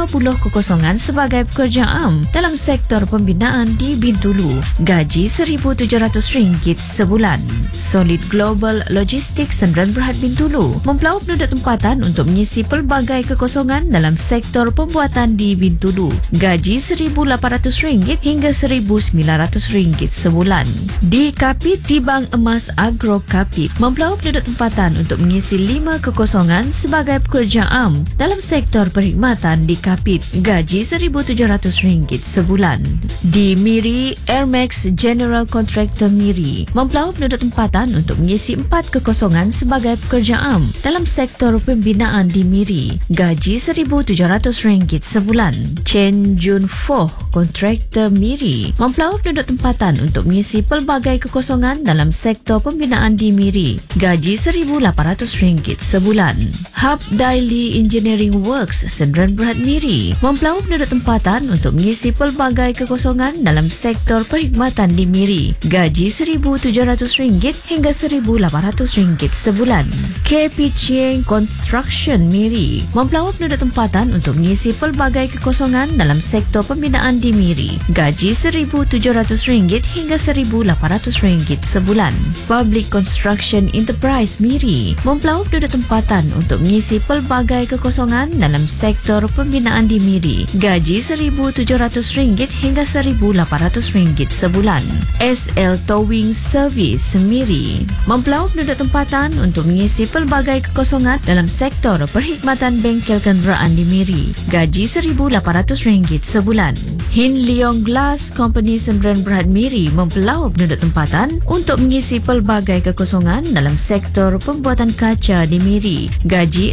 kekosongan sebagai pekerja am dalam sektor pembinaan di Bintulu. Gaji RM1,700 sebulan. Solid Global Logistics Sdn Bhd Bintulu mempelaup penduduk tempatan untuk mengisi pelbagai kekosongan dalam sektor pembuatan di Bintulu. Gaji RM1,800 hingga RM1,900 sebulan. Di Kapit, Tibang Emas Agro Kapit mempelaup penduduk tempatan untuk mengisi 5 kekosongan sebagai pekerja am dalam sektor perkhidmatan di Kapit. Gaji RM1,700 sebulan. Di Miri, Airmax General Contractor Miri mempelaup penduduk tempatan untuk mengisi 4 kekosongan sebagai pekerja am dalam sektor pembinaan di Miri. Gaji RM1,700 sebulan. Chen Jun Foh, kontraktor Miri, mempelaup penduduk tempatan untuk mengisi pelbagai kekosongan dalam sektor pembinaan di Miri. Gaji RM1,800 sebulan. Hub Daily Engineering Works Sdn Bhd Miri mempelaup penduduk tempatan untuk mengisi pelbagai kekosongan dalam sektor perkhidmatan di Miri. Gaji RM1,700 hingga RM1,800 sebulan. KP Chieng Construction Miri mempelaup penduduk tempatan untuk mengisi pelbagai kekosongan dalam sektor pembinaan di Miri. Gaji RM1,700 hingga RM1,800 sebulan. Public Construction Enterprise Miri mempelaup penduduk tempatan untuk mengisi pelbagai kekosongan dalam sektor pembinaan di Miri. Gaji RM1,700 hingga RM1,800 sebulan. SL Towing Service Miri mempelaup penduduk tempatan untuk mengisi pelbagai kekosongan dalam sektor perkhidmatan bengkel kenderaan di Miri. Gaji RM1,800 sebulan. Hin Leong Glass Company Sdn Bhd Miri mempelaup penduduk tempatan untuk mengisi pelbagai kekosongan dalam sektor pembuatan kaca di Miri. Gaji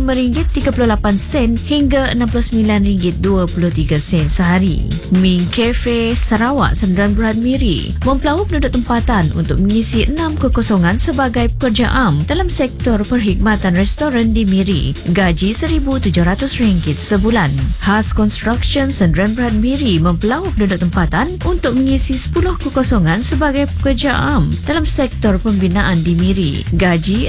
RM65.38 hingga RM69.23 sehari. Ming Cafe Sarawak Sdn Bhd Miri mempelaup penduduk tempatan untuk mengisi 6 kekosongan sebagai pekerja am dalam sektor perkhidmatan restoran di Miri. Gaji RM1,700 sebulan. Has Construction Sdn Bhd Miri mempelaup penduduk tempatan untuk mengisi 10 kekosongan sebagai pekerja am dalam sektor pembinaan di Miri. Gaji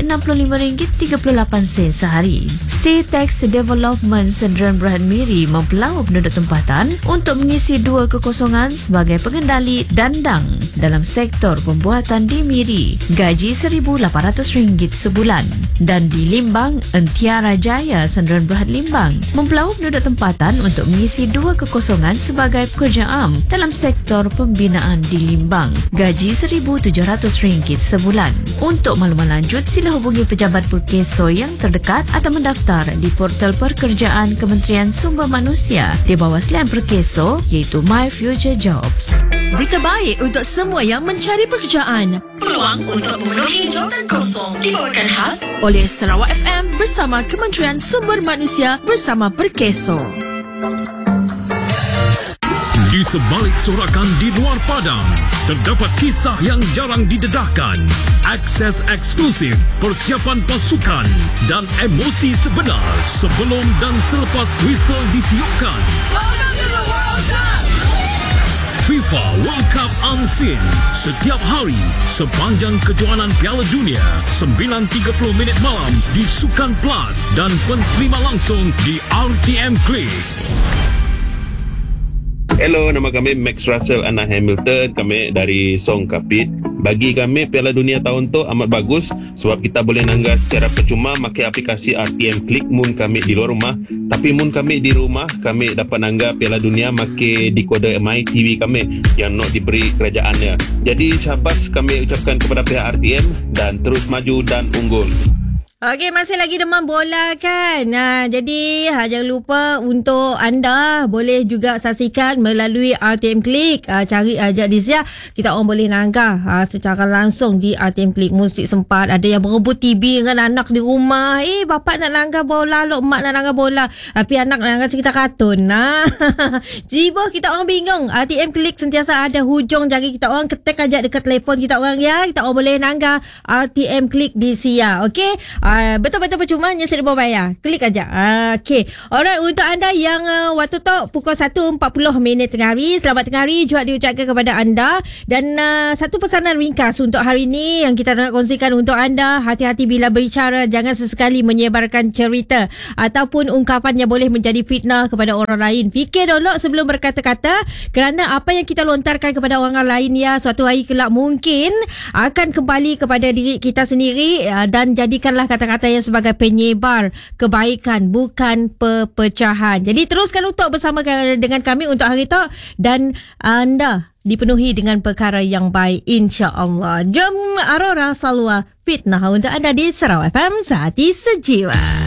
RM65.38 sehari. C-Tex Development Sdn Bhd Miri mempelaup penduduk tempatan untuk mengisi 2 kekosongan sebagai pengendali dandang dalam sektor pembuatan di Miri. Gaji RM1,800 sebulan. Dan di Limbang, Entiara Jaya Sdn Bhd Limbang mempelaup penduduk tempatan untuk mengisi 2 kekosongan sebagai pekerja am dalam sektor pembinaan di Limbang. Gaji RM1,700 sebulan. Untuk makluman lanjut, sila hubungi pejabat Perkeso yang terdekat atau mendaftar di portal pekerjaan Kementerian Sumber Manusia di bawah selian Perkeso iaitu My Future Jobs. Berita baik untuk semua yang mencari pekerjaan. Peluang untuk memenuhi jawatan kosong dibawakan khas oleh Sarawak FM bersama Kementerian Sumber Manusia bersama Perkeso. Di sebalik sorakan di luar padang, terdapat kisah yang jarang didedahkan, akses eksklusif, persiapan pasukan dan emosi sebenar sebelum dan selepas whistle ditiupkan. Welcome to the World Cup! FIFA World Cup Unseen setiap hari sepanjang kejohanan Piala Dunia 9.30 minit malam di Sukan Plus dan pensterima langsung di RTM Click. Hello, nama kami Max Russell Anna Hamilton. Kami dari Song Kapit. Bagi kami Piala Dunia tahun tu amat bagus sebab kita boleh nangga secara percuma pakai aplikasi RTM Click mun kami di luar rumah. Tapi mun kami di rumah, kami dapat nangga Piala Dunia pakai dekoder My TV kami yang nak diberi kerajaannya. Jadi syabas kami ucapkan kepada pihak RTM dan terus maju dan unggul. Okey, masih lagi demam bola kan. Jadi jangan lupa untuk anda boleh juga saksikan melalui RTM Click. Cari Ajak Dizia. Kita orang boleh nangga secara langsung di RTM Click. Mesti sempat ada yang berebut TV dengan anak di rumah. Bapak nak nangga bola, mak nak nangga bola. Tapi anak nak nangga cerita kartun. Jiba kita orang bingung. RTM Click sentiasa ada hujung jari kita orang. Ketik aja dekat telefon kita orang ya. Kita orang boleh nangga RTM Click di Sia. Okey. Betul-betul percuma, hanya seribu bayar. Klik aja. Okey. Alright, untuk anda yang waktu tu pukul 1.40 tengah hari. Selamat tengah hari juga diucapkan kepada anda. Dan satu pesanan ringkas untuk hari ini yang kita nak kongsikan untuk anda. Hati-hati bila berbicara, jangan sesekali menyebarkan cerita ataupun ungkapan yang boleh menjadi fitnah kepada orang lain. Fikir dulu sebelum berkata-kata, kerana apa yang kita lontarkan kepada orang lain ya, suatu hari kelak mungkin akan kembali kepada diri kita sendiri. Dan jadikanlah kata-kata yang sebagai penyebar kebaikan, bukan perpecahan. Jadi teruskan untuk bersama dengan kami untuk hari itu, dan anda dipenuhi dengan perkara yang baik, insya-Allah. Jom Aurora Salwa fitnah untuk anda di Sarawak FM Hati Sejiwa.